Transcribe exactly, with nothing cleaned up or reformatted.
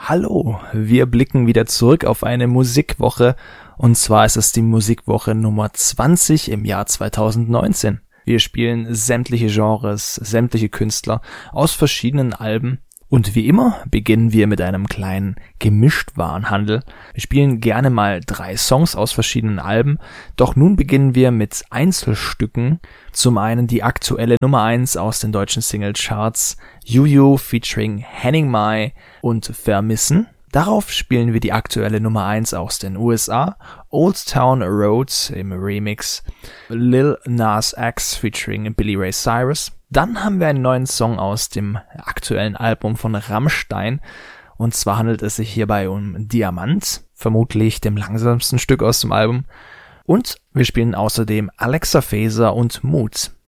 Hallo, wir blicken wieder zurück auf eine Musikwoche und zwar ist es die Musikwoche Nummer zwanzig im Jahr zweitausendneunzehn. Wir spielen sämtliche Genres, sämtliche Künstler aus verschiedenen Alben und wie immer beginnen wir mit einem kleinen Gemischtwarenhandel. Wir spielen gerne mal drei Songs aus verschiedenen Alben, doch nun beginnen wir mit Einzelstücken. Zum einen die aktuelle Nummer eins aus den deutschen Singlecharts, Juju featuring Henning Mai und Vermissen. Darauf spielen wir die aktuelle Nummer eins aus den U S A, Old Town Road im Remix, Lil Nas X featuring Billy Ray Cyrus. Dann haben wir einen neuen Song aus dem aktuellen Album von Rammstein und zwar handelt es sich hierbei um Diamant, vermutlich dem langsamsten Stück aus dem Album. Und wir spielen außerdem Alexa Faeser und Mood.